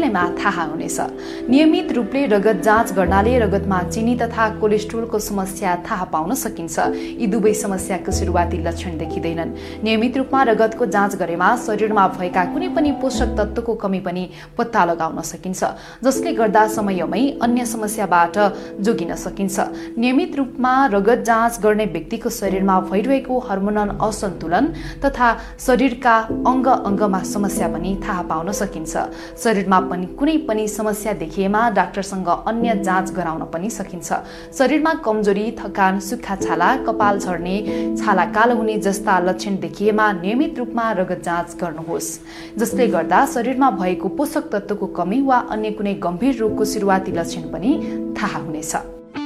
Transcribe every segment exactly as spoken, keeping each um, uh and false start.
सबैलाईमा थाहा हुनेछ। नियमित रूपले रगत जाँच गर्नाले रगतमा चिनी तथा कोलेस्ट्रोलको समस्या थाहा पाउन सकिन्छ। यी दुवै समस्याको सुरुवाती लक्षण देखिँदैनन्। नियमित रूपमा रगतको जाँच गरेमा शरीरमा भएका कुनै पनि पोषक तत्त्वको कमी पनि पत्ता लगाउन सकिन्छ, जसले गर्दा समयमै अन्य समस्याबाट जोगिन सकिन्छ। नियमित रूपमा रगत जाँच गर्ने व्यक्तिको शरीरमा भइरहेको हर्मोनल असन्तुलन तथा शरीरका अङ्ग अङ्गमा समस्या पनि थाहा पाउन सकिन्छ। शरीरमा पनि कुनै पनि समस्या देखिएमा डाक्टरसँग अन्य जाँच गराउन पनि सकिन्छ। शरीरमा कमजोरी, थकान, सुक्खा छाला, कपाल झर्ने, छाला कालो हुने जस्ता लक्षण देखिएमा नियमित रूपमा रगत जाँच गर्नुहोस्, जसले गर्दा शरीरमा भएको पोषक तत्त्वको कमी वा अन्य कुनै गम्भीर रोगको सुरुवाती लक्षण पनि थाहा हुनेछ।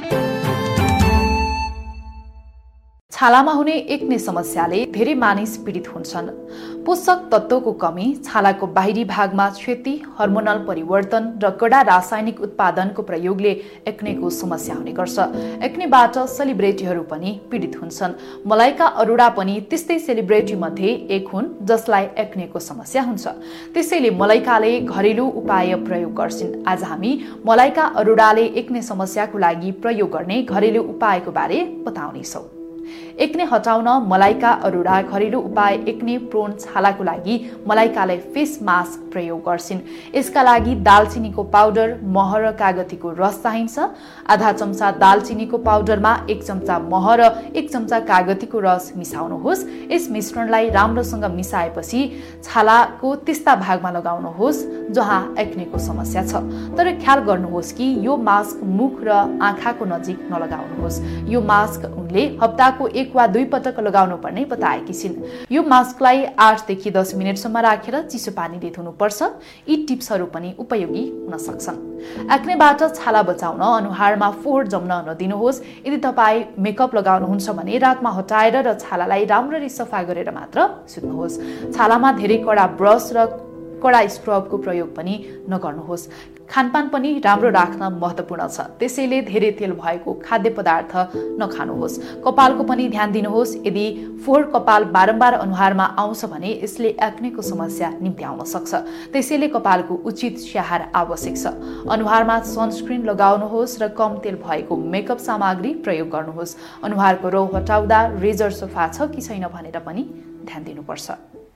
छालामा हुने एक्ने समस्याले धेरै मानिस पीडित हुन्छन्। पोषक तत्त्वको कमी, छालाको बाहिरी भागमा क्षति, हर्मोनल परिवर्तन र कडा रासायनिक उत्पादनको प्रयोगले एक्नेको समस्या हुने गर्छ। एक्नेबाट सेलिब्रेटीहरू पनि पीडित हुन्छन्। मलाइका अरोड़ा पनि त्यस्तै सेलिब्रेटी मध्ये एक हुन् जसलाई एक्नेको समस्या हुन्छ। त्यसैले मलाइकाले घरेलु उपाय प्रयोग गर्छिन्। आज हामी मलाइका अरोड़ाले एक्ने समस्याको लागि प्रयोग गर्ने घरेलु उपायको बारे बताउनेछौँ। एक्ने हटाउन मलाइका अरोड़ा घरेलु उपाय। एक्ने प्रोन छालाको लागि मलाइकाले फेस मास्क प्रयोग गर्छिन्। यसका लागि दालचिनीको पाउडर, मह र कागतीको रस चाहिन्छ। आधा चम्चा दालचिनीको पाउडरमा एक चम्चा मह र एक चम्चा कागतीको रस मिसाउनुहोस्। यस मिश्रणलाई राम्रोसँग मिसाएपछि छालाको त्यस्ता भागमा लगाउनुहोस् जहाँ एक्नेको समस्या छ। तर ख्याल गर्नुहोस् कि यो मास्क मुख र आँखाको नजिक नलगाउनुहोस्। यो मास्क उनले हप्ताको एक वा दुई पटक लगाउनु पर्ने बताएकी छिन्। यो मास्कलाई आठदेखि दस मिनटसम्म राखेर चिसो पानीले धुनुपर्छ। यी टिप्सहरू पनि उपयोगी हुन सक्छन्। एक्नेबाट छाला बचाउन अनुहारमा फोहोर जम्न नदिनुहोस्। यदि तपाईँ मेकअप लगाउनुहुन्छ भने रातमा हटाएर र छालालाई राम्ररी सफा गरेर मात्र सुत्नुहोस्। छालामा धेरै कडा ब्रस र कडा स्क्रबको प्रयोग पनि नगर्नुहोस्। खानपान पनि राम्रो राख्न महत्त्वपूर्ण छ, त्यसैले धेरै तेल भएको खाद्य पदार्थ नखानुहोस्। कपालको पनि ध्यान दिनुहोस्। यदि फोहोर कपाल बारम्बार अनुहारमा आउँछ भने यसले एक्नेको समस्या निम्त्याउन सक्छ। त्यसैले कपालको उचित स्याहार आवश्यक छ। अनुहारमा सनस्क्रिन लगाउनुहोस् र कम तेल भएको मेकअप सामग्री प्रयोग गर्नुहोस्। अनुहारको रौँ हटाउँदा रेजर सफा छ कि छैन भनेर पनि ध्यान दिनुपर्छ।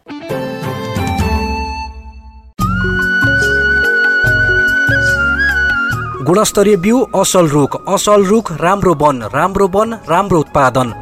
गुणस्तरीय बिउ, असल रुख, असल रुख, राम्रो वन, राम्रो वन, राम्रो उत्पादन।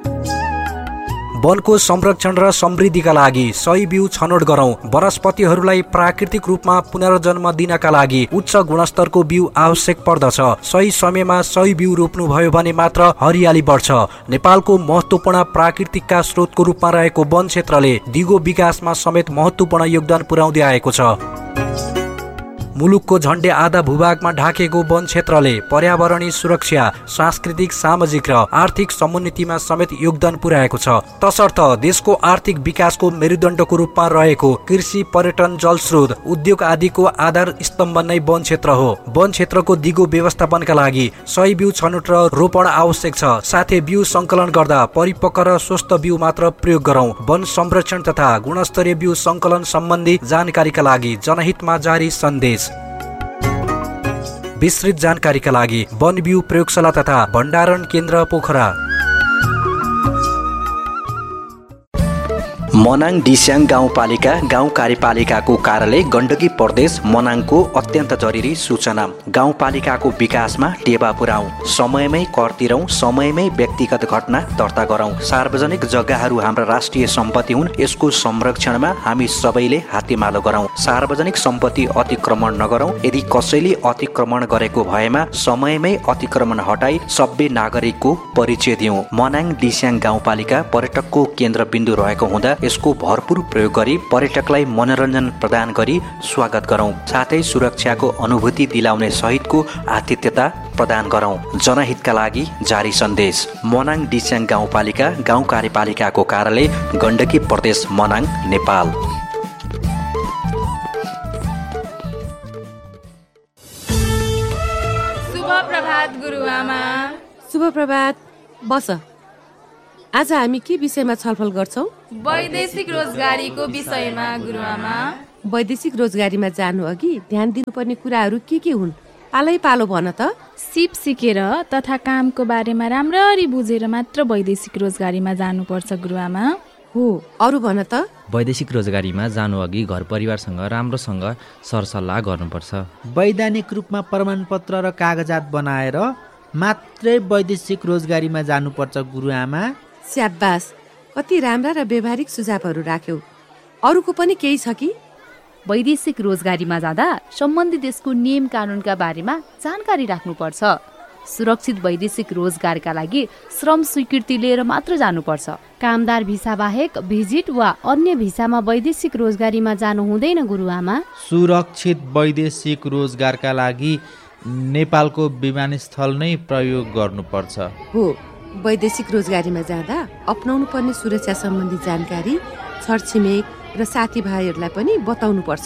वनको संरक्षण र समृद्धिका लागि सही बिउ छनौट गरौं। वनस्पतिहरूलाई प्राकृतिक रूपमा पुनर्जन्म दिनका लागि उच्च गुणस्तरको बिउ आवश्यक पर्दछ। सही समयमा सही बिउ रोप्नु भयो भने मात्र हरियाली बढ्छ। नेपालको महत्त्वपूर्ण प्राकृतिकका स्रोतको रूपमा रहेको वन क्षेत्रले दिगो विकासमा समेत महत्त्वपूर्ण योगदान पुर्याउँदै आएको छ। मुलुकको झण्डै आधा भूभागमा ढाकेको वन क्षेत्रले पर्यावरणीय सुरक्षा, सांस्कृतिक, सामाजिक र आर्थिक समुन्नतिमा समेत योगदान पुर्याएको छ। तसर्थ देशको आर्थिक विकासको मेरुदण्डको रूपमा रहेको कृषि, पर्यटन, जलस्रोत, उद्योग आदिको आधार स्तम्भ नै वन क्षेत्र हो। वन क्षेत्रको दिगो व्यवस्थापनका लागि सही बिउ छनौट र रोपण आवश्यक छ। साथै बिउ सङ्कलन गर्दा परिपक्व र स्वस्थ बिउ मात्र प्रयोग गरौं। वन संरक्षण तथा गुणस्तरीय बिउ सङ्कलन सम्बन्धी जानकारीका लागि जनहितमा जारी सन्देश। विस्तृत जानकारीका लागि वन बिउ प्रयोगशाला तथा भण्डारण केन्द्र पोखरा। मनाङ डिस्याङ गाउँपालिका गाउँ कार्यपालिकाको कार्यालय गण्डकी प्रदेश मनाङको अत्यन्त जरुरी सूचना। गाउँपालिकाको विकासमा टेवा पुर्याउँ, समयमै कर तिरौँ, समयमै व्यक्तिगत घटना दर्ता गरौँ। सार्वजनिक जग्गाहरू हाम्रा राष्ट्रिय सम्पत्ति हुन्, यसको संरक्षणमा हामी सबैले हातेमालो गरौँ। सार्वजनिक सम्पत्ति अतिक्रमण नगरौँ। यदि कसैले अतिक्रमण गरेको भएमा समयमै अतिक्रमण हटाई सभ्य नागरिकको परिचय दिउँ। मनाङ डिस्याङ गाउँपालिका पर्यटकको केन्द्रबिन्दु रहेको हुँदा यसको भरपूर प्रयोग गरी पर्यटकलाई मनोरञ्जन प्रदान गरी स्वागत गरौँ। साथै सुरक्षाको अनुभूति दिलाउने सहितको आतिथ्यता प्रदान गरौँ। जनहितका लागि जारी सन्देश। मनाङ डिस्याङ गाउँपालिका गाउँ कार्यपालिकाको कार्यालय गण्डकी प्रदेश मनाङ, नेपाल। शुभ प्रभात गुरुआमा। शुभ प्रभात। बस, आज हामी के विषयमा छलफल गर्छौं? वैदेशिक रोजगारीको विषयमा गुरुआमा। वैदेशिक रोजगारीमा जानु अघि ध्यान दिनुपर्ने कुराहरू के के हुन्? पालै पालो भन त। सिप सिकेर तथा कामको बारेमा राम्ररी बुझेर मात्र वैदेशिक रोजगारीमा जानुपर्छ गुरुआमा। हो, अरू भन त। वैदेशिक रोजगारीमा जानु अघि घर परिवारसँग राम्रोसँग सरसल्लाह गर्नुपर्छ। वैधानिक रूपमा प्रमाणपत्र र कागजात बनाएर मात्रै वैदेशिक रोजगारीमा जानुपर्छ गुरुआमा। स्याबास, कति राम्रा र व्यवहारिक सुझावहरू राख्यौ। अरूको पनि केही छ कि? वैदेशिक रोजगारीमा जाँदा सम्बन्धित देशको नियम कानुनका बारेमा जानकारी राख्नुपर्छ। सुरक्षित वैदेशिक रोजगारका लागि श्रम स्वीकृति लिएर मात्र जानुपर्छ। कामदार भिसा बाहेक भिजिट वा अन्य भिसामा वैदेशिक रोजगारीमा जानु हुँदैन गुरुआमा। सुरक्षित वैदेशिक रोजगारका लागि नेपालको विमानस्थल नै प्रयोग गर्नुपर्छ। हो, वैदेशिक रोजगारीमा जाँदा अपनाउनु पर्ने सुरक्षा सम्बन्धी जानकारी छरछिमेक र साथीभाइहरूलाई पनि बताउनु पर्छ।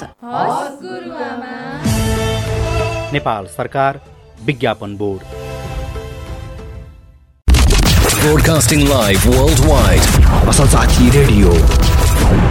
नेपाल सरकार विज्ञापन board. Broadcasting live worldwide. Asalzati Radio.